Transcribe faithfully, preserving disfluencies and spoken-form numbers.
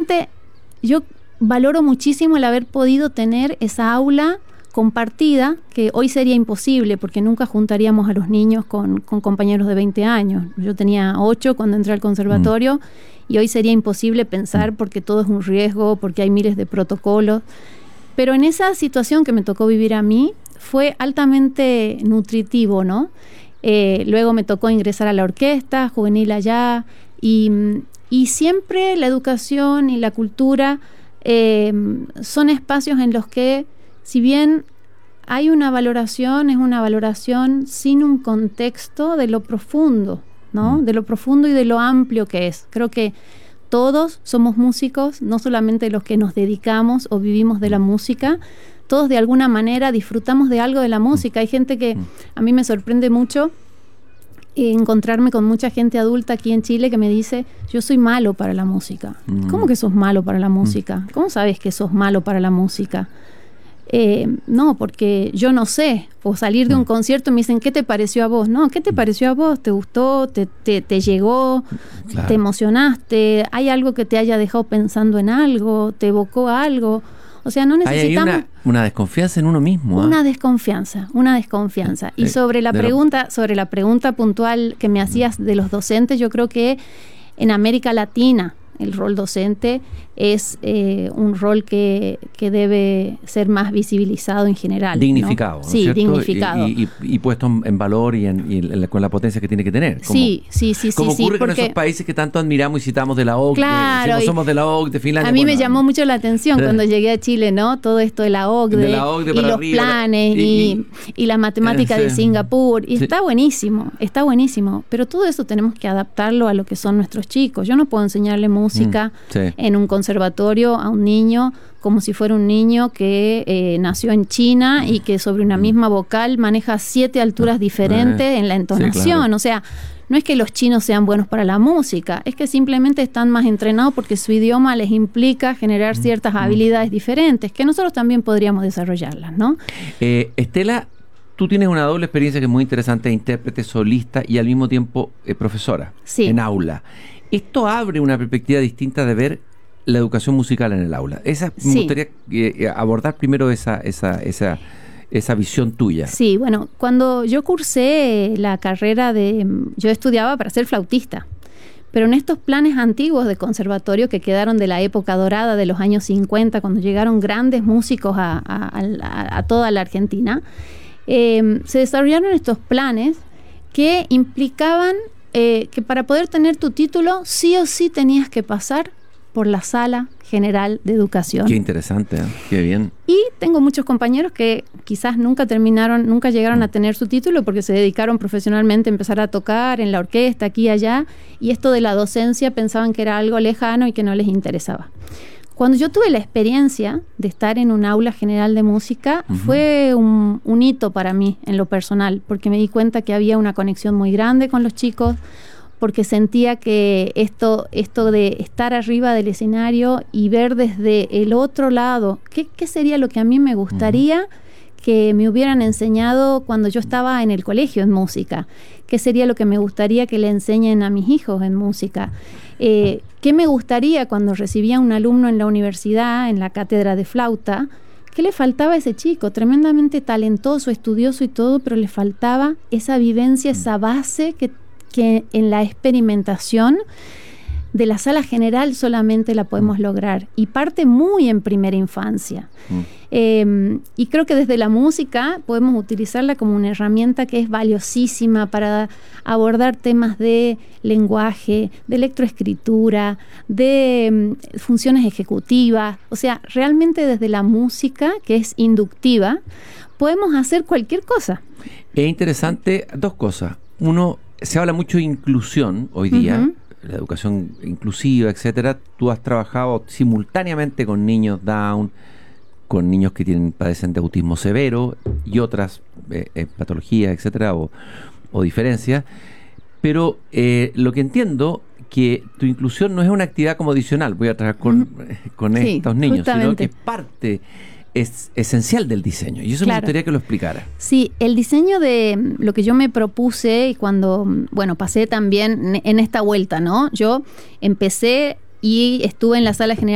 realmente yo valoro muchísimo el haber podido tener esa aula compartida, que hoy sería imposible porque nunca juntaríamos a los niños con, con compañeros de veinte años. Yo tenía ocho cuando entré al conservatorio mm. y hoy sería imposible pensar porque todo es un riesgo, porque hay miles de protocolos. Pero en esa situación que me tocó vivir a mí fue altamente nutritivo, ¿no? Eh, luego me tocó ingresar a la orquesta juvenil allá y, y siempre la educación y la cultura eh, son espacios en los que, si bien hay una valoración, es una valoración sin un contexto de lo profundo, ¿no? De lo profundo y de lo amplio que es. Creo que todos somos músicos, no solamente los que nos dedicamos o vivimos de la música, todos de alguna manera disfrutamos de algo de la música. Hay gente que a mí me sorprende mucho encontrarme con mucha gente adulta aquí en Chile que me dice, yo soy malo para la música. Mm. ¿Cómo que sos malo para la música? ¿Cómo sabes que sos malo para la música? Eh, no, porque yo no sé. O salir de un concierto y me dicen, ¿qué te pareció a vos? No, ¿qué te pareció a vos? ¿Te gustó? ¿Te, te, te llegó? Claro. ¿Te emocionaste? ¿Hay algo que te haya dejado pensando en algo? ¿Te evocó algo? O sea, no necesitamos... Hay una, una desconfianza en uno mismo. ¿eh? Una desconfianza, una desconfianza. Y sobre la pregunta, lo... sobre la pregunta puntual que me hacías de los docentes, yo creo que en América Latina el rol docente es eh, un rol que, que debe ser más visibilizado en general. Dignificado, ¿no? ¿no? Sí, ¿cierto? dignificado. Y, y, y puesto en valor y, en, y en, con la potencia que tiene que tener. Como, sí, sí, sí. Como sí, ocurre sí, porque, con esos países que tanto admiramos y citamos de la O C D E. Claro, Decimos, somos de la O C D E, de Finlandia. A mí bueno, me llamó mucho la atención sí. cuando llegué a Chile, ¿no? Todo esto de la O C D E, de la O C D E y los arriba, planes y, y, y la matemática eh, de sí. Singapur. Y sí. está buenísimo, está buenísimo. Pero todo eso tenemos que adaptarlo a lo que son nuestros chicos. Yo no puedo enseñarle música mm, sí. en un conservatorio a un niño como si fuera un niño que eh, nació en China y que sobre una misma vocal maneja siete alturas diferentes eh, en la entonación. Sí, claro. O sea, no es que los chinos sean buenos para la música, es que simplemente están más entrenados porque su idioma les implica generar ciertas mm, habilidades mm. diferentes, que nosotros también podríamos desarrollarlas, ¿no? Eh, Estela, tú tienes una doble experiencia que es muy interesante, intérprete, solista y al mismo tiempo eh, profesora sí. en aula. Esto abre una perspectiva distinta de ver la educación musical en el aula. Esa sí. me gustaría eh, abordar primero esa, esa, esa, esa visión tuya. Sí, bueno, cuando yo cursé la carrera de... Yo estudiaba para ser flautista, pero en estos planes antiguos de conservatorio que quedaron de la época dorada de los años cincuenta, cuando llegaron grandes músicos a, a, a, a toda la Argentina, eh, se desarrollaron estos planes que implicaban eh, que para poder tener tu título sí o sí tenías que pasar por la Sala General de Educación. Qué interesante, ¿eh? Qué bien. Y tengo muchos compañeros que quizás nunca terminaron, nunca llegaron a tener su título porque se dedicaron profesionalmente a empezar a tocar en la orquesta, aquí y allá, y esto de la docencia pensaban que era algo lejano y que no les interesaba. Cuando yo tuve la experiencia de estar en un aula general de música, uh-huh. fue un, un hito para mí en lo personal, porque me di cuenta que había una conexión muy grande con los chicos, porque sentía que esto, esto de estar arriba del escenario y ver desde el otro lado, ¿qué, qué sería lo que a mí me gustaría uh-huh. que me hubieran enseñado cuando yo estaba en el colegio en música? ¿Qué sería lo que me gustaría que le enseñen a mis hijos en música? Eh, ¿Qué me gustaría cuando recibía un alumno en la universidad, en la cátedra de flauta? ¿Qué le faltaba a ese chico? Tremendamente talentoso, estudioso y todo, pero le faltaba esa vivencia, esa base que que en la experimentación de la sala general solamente la podemos mm. lograr, y parte muy en primera infancia. Mm. Eh, y creo que desde la música podemos utilizarla como una herramienta que es valiosísima para abordar temas de lenguaje, de electroescritura, de um, funciones ejecutivas. O sea, realmente desde la música, que es inductiva, podemos hacer cualquier cosa. Es interesante dos cosas. Uno, se habla mucho de inclusión hoy día, uh-huh. la educación inclusiva, etcétera. Tú has trabajado simultáneamente con niños Down, con niños que tienen padecen de autismo severo y otras eh, eh, patologías, etcétera, o, o diferencias. Pero eh, lo que entiendo que tu inclusión no es una actividad como adicional, voy a trabajar con, uh-huh. con sí, estos niños, justamente. Sino que es parte es esencial del diseño, y eso claro. me gustaría que lo explicara. Sí, el diseño de lo que yo me propuse y cuando, bueno, pasé también en esta vuelta, ¿no? Yo empecé y estuve en la Sala General